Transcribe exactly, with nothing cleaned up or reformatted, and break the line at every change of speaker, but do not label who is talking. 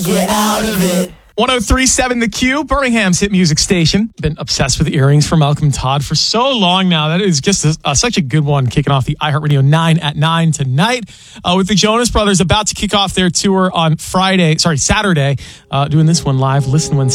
get out of it.
one oh three point seven The Q, Birmingham's hit music station. Been obsessed with earrings for Malcolm Todd for so long now. That is just a, a, such a good one, kicking off the iHeartRadio nine at nine tonight uh, with the Jonas Brothers about to kick off their tour on Friday, sorry, Saturday, uh, doing this one live. Listen when